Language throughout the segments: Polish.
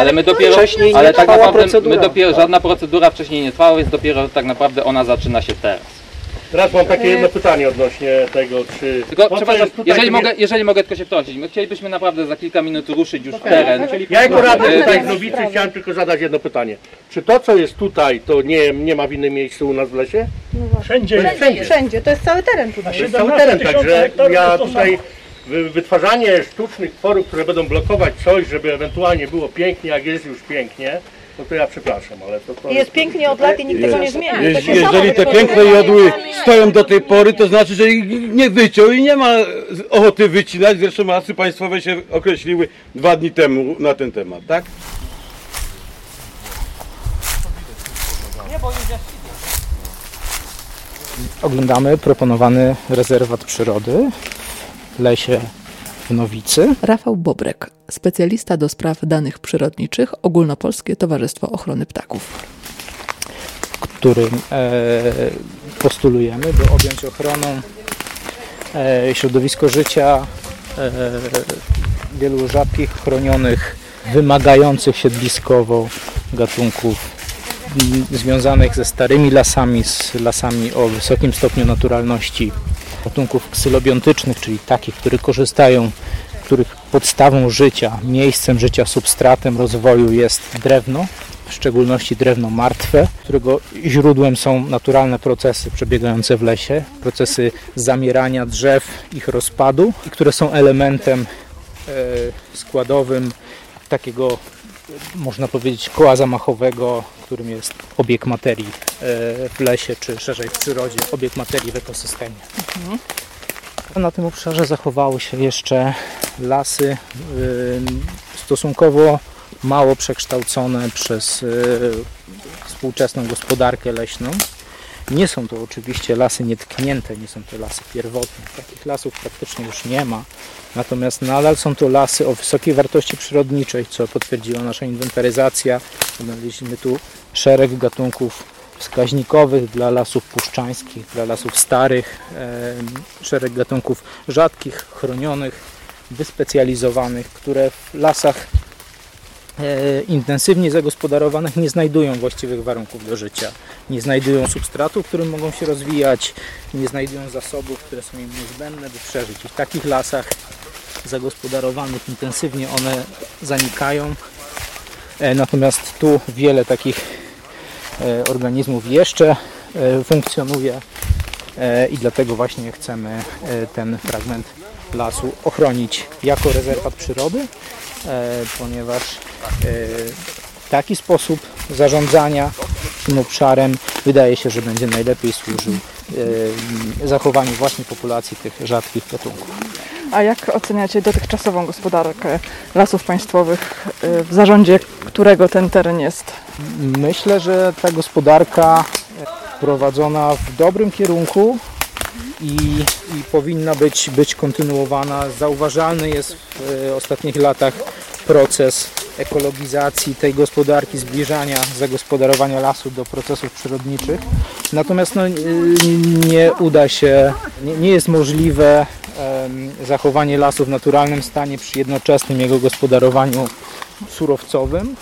Ale my dopiero, wcześniej ale nie tak trwała naprawdę procedura. my dopiero, żadna procedura wcześniej nie trwała, więc dopiero tak naprawdę ona zaczyna się teraz. Teraz mam takie jedno pytanie odnośnie tego, czy... Tylko, po co przepraszam, jest tutaj jeżeli mogę tylko się wtrącić, my chcielibyśmy naprawdę za kilka minut ruszyć już w teren. Ja jako radny tutaj z Nowicy chciałem tylko zadać jedno pytanie. Czy to, co jest tutaj, to nie ma w innym miejscu u nas w lesie? Wszędzie, to jest cały teren tutaj. To jest cały teren, także ja tutaj wytwarzanie sztucznych tworów, które będą blokować coś, żeby ewentualnie było pięknie, jak jest już pięknie, no to ja przepraszam, ale to Jest pięknie od lat i nikt tego nie zmieni. Jeżeli te piękne jodły stoją do tej pory, to znaczy, że ich nie wyciął i nie ma ochoty wycinać. Zresztą Lasy Państwowe się określiły 2 dni temu na ten temat, tak? Oglądamy proponowany rezerwat przyrody w lesie w Nowicy. Rafał Bobrek, specjalista do spraw danych przyrodniczych, Ogólnopolskie Towarzystwo Ochrony Ptaków. Którym postulujemy, by objąć ochroną środowisko życia wielu rzadkich, chronionych, wymagających siedliskowo gatunków związanych ze starymi lasami, z lasami o wysokim stopniu naturalności, gatunków ksylobiontycznych, czyli takich, które korzystają, których podstawą życia, miejscem życia, substratem rozwoju jest drewno, w szczególności drewno martwe, którego źródłem są naturalne procesy przebiegające w lesie, procesy zamierania drzew, ich rozpadu, i które są elementem składowym takiego, można powiedzieć, koła zamachowego, którym jest obieg materii w lesie, czy szerzej w przyrodzie, obieg materii w ekosystemie. Na tym obszarze zachowały się jeszcze lasy stosunkowo mało przekształcone przez współczesną gospodarkę leśną. Nie są to oczywiście lasy nietknięte, nie są to lasy pierwotne. Takich lasów praktycznie już nie ma. Natomiast nadal są to lasy o wysokiej wartości przyrodniczej, co potwierdziła nasza inwentaryzacja. Znaleźliśmy tu szereg gatunków wskaźnikowych dla lasów puszczańskich, dla lasów starych, szereg gatunków rzadkich, chronionych, wyspecjalizowanych, które w lasach intensywnie zagospodarowanych nie znajdują właściwych warunków do życia. Nie znajdują substratu, w którym mogą się rozwijać, nie znajdują zasobów, które są im niezbędne, by przeżyć. I w takich lasach zagospodarowanych intensywnie one zanikają. Natomiast tu wiele takich organizmów jeszcze funkcjonuje i dlatego właśnie chcemy ten fragment lasu ochronić jako rezerwat przyrody, ponieważ taki sposób zarządzania tym obszarem wydaje się, że będzie najlepiej służył zachowaniu właśnie populacji tych rzadkich gatunków. A jak oceniacie dotychczasową gospodarkę lasów państwowych, w zarządzie którego ten teren jest? Myślę, że ta gospodarka prowadzona w dobrym kierunku i powinna być kontynuowana. Zauważalny jest w ostatnich latach proces ekologizacji tej gospodarki, zbliżania zagospodarowania lasu do procesów przyrodniczych. Natomiast nie uda się, nie jest możliwe zachowanie lasu w naturalnym stanie przy jednoczesnym jego gospodarowaniu surowcowym,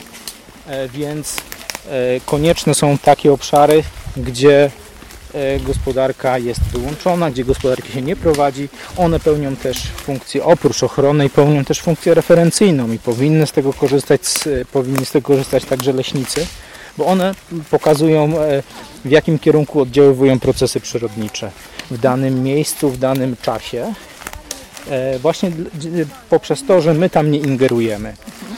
więc konieczne są takie obszary, gdzie gospodarka jest wyłączona, gdzie gospodarki się nie prowadzi. One pełnią też funkcję, oprócz ochronnej, pełnią też funkcję referencyjną i powinni z tego korzystać także leśnicy, bo one pokazują, w jakim kierunku oddziaływują procesy przyrodnicze w danym miejscu, w danym czasie, właśnie poprzez to, że my tam nie ingerujemy.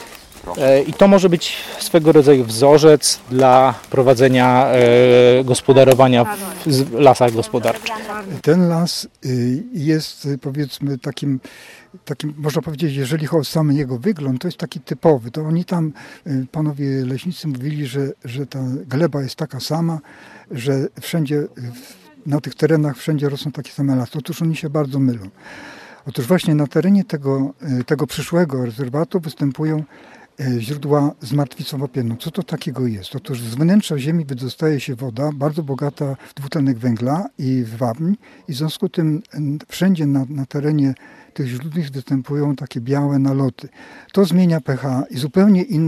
I to może być swego rodzaju wzorzec dla prowadzenia gospodarowania w lasach gospodarczych. Ten las jest, powiedzmy, takim można powiedzieć, jeżeli chodzi o sam jego wygląd, to jest taki typowy. To oni tam, panowie leśnicy mówili, że ta gleba jest taka sama, że wszędzie, na tych terenach wszędzie rosną takie same lasy. Otóż oni się bardzo mylą. Otóż właśnie na terenie tego przyszłego rezerwatu występują źródła z martwicą wapienną. Co to takiego jest? Otóż z wnętrza ziemi wydostaje się woda bardzo bogata w dwutlenek węgla i w wapń i w związku z tym wszędzie na terenie tych źródeł występują takie białe naloty. To zmienia pH i zupełnie inne